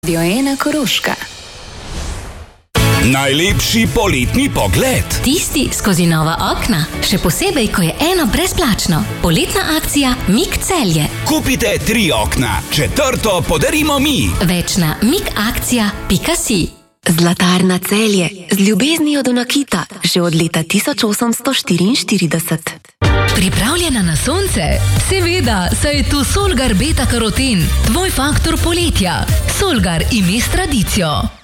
Radio 1 Koroška. Najlepši poletni pogled. Tisti skozi nova okna, še posebej, ko je eno brezplačno. Poletna akcija Mik Celje. Kupite 3 okna, 4. podarimo mi. Več na mikakcija.si. Zlatarna Celje, z ljubeznijo do nakita, že od leta 1844. Pripravljena na sonce? Seveda, saj je tu Solgar beta karoten, tvoj faktor poletja. Solgar ime s tradicijo.